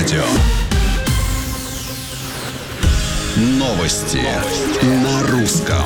радио. Новости на русском.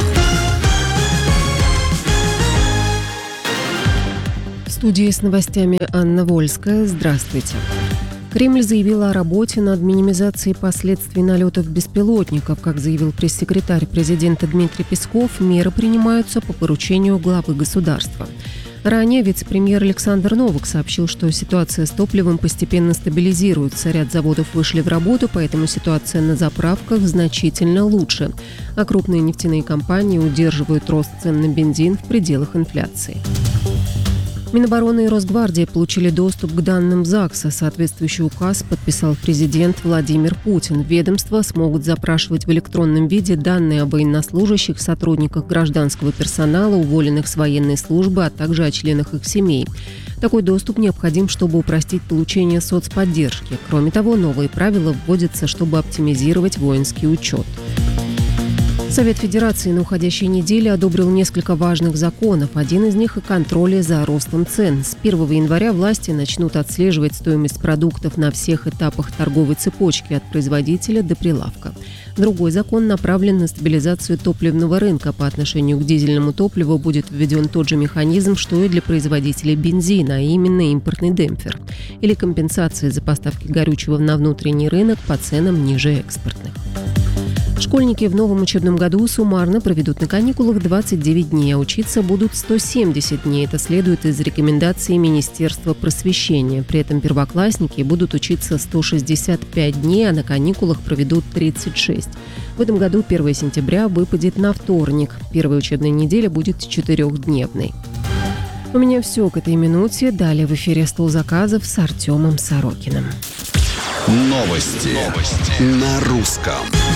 В студии с новостями Анна Вольская. Здравствуйте. Кремль заявил о работе над минимизацией последствий налетов беспилотников. Как заявил пресс-секретарь президента Дмитрий Песков, меры принимаются по поручению главы государства. Ранее вице-премьер Александр Новак сообщил, что ситуация с топливом постепенно стабилизируется. Ряд заводов вышли в работу, поэтому ситуация на заправках значительно лучше. А крупные нефтяные компании удерживают рост цен на бензин в пределах инфляции. Минобороны и Росгвардия получили доступ к данным ЗАГСа. Соответствующий указ подписал президент Владимир Путин. Ведомства смогут запрашивать в электронном виде данные об военнослужащих, сотрудниках гражданского персонала, уволенных с военной службы, а также о членах их семей. Такой доступ необходим, чтобы упростить получение соцподдержки. Кроме того, новые правила вводятся, чтобы оптимизировать воинский учет. Совет Федерации на уходящей неделе одобрил несколько важных законов. Один из них – о контроле за ростом цен. С 1 января власти начнут отслеживать стоимость продуктов на всех этапах торговой цепочки, от производителя до прилавка. Другой закон направлен на стабилизацию топливного рынка. По отношению к дизельному топливу будет введен тот же механизм, что и для производителей бензина, а именно импортный демпфер. Или компенсация за поставки горючего на внутренний рынок по ценам ниже экспортных. Школьники в новом учебном году суммарно проведут на каникулах 29 дней, а учиться будут 170 дней. Это следует из рекомендаций Министерства просвещения. При этом первоклассники будут учиться 165 дней, а на каникулах проведут 36. В этом году 1 сентября выпадет на вторник. Первая учебная неделя будет 4-дневной. У меня все к этой минуте. Далее в эфире «Стол заказов» с Артемом Сорокиным. Новости на русском.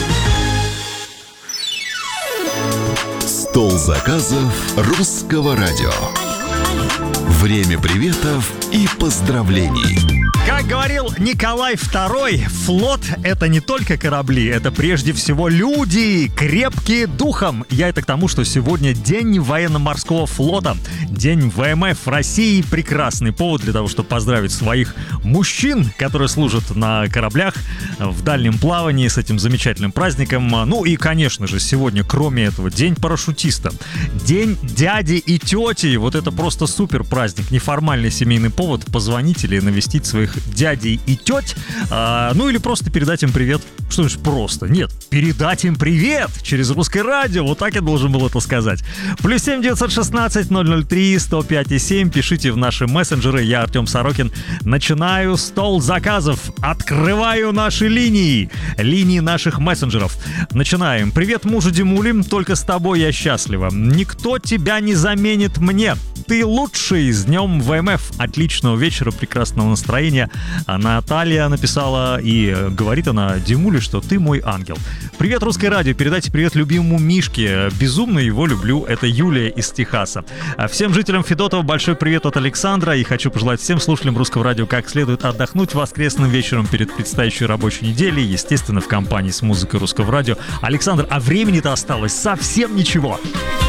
Стол заказов русского радио. Время приветов и поздравлений. Как говорил Николай II, флот — это не только корабли, это прежде всего люди, крепкие духом. Я это к тому, что сегодня День военно-морского флота, День ВМФ России. Прекрасный повод для того, чтобы поздравить своих мужчин, которые служат на кораблях в дальнем плавании, с этим замечательным праздником. Ну и, конечно же, сегодня, кроме этого, День парашютиста, День дяди и тети. Вот это просто супер праздник, неформальный семейный повод позвонить или навестить своих дядей и теть, ну или просто передать им привет. Что ж просто? Нет, передать им привет через русское радио. Вот так я должен был это сказать. +7 916 003 105 7. Пишите в наши мессенджеры. Я Артем Сорокин. Начинаю стол заказов. Открываю наши линии наших мессенджеров. Начинаем. Привет мужу Димуле. Только с тобой я счастлива. Никто тебя не заменит мне. Ты лучший. С днем ВМФ. Отличного вечера, прекрасного настроения. Наталья написала, и говорит она Димуле, что ты мой ангел. Привет, русское радио. Передайте привет любимому Мишке. Безумно его люблю. Это Юлия из Техаса. Всем жителям Федотова большой привет от Александра. И хочу пожелать всем слушателям русского радио как следует отдохнуть воскресным вечером перед предстоящей рабочей неделей. Естественно, в компании с музыкой русского радио. Александр, а времени-то осталось совсем ничего.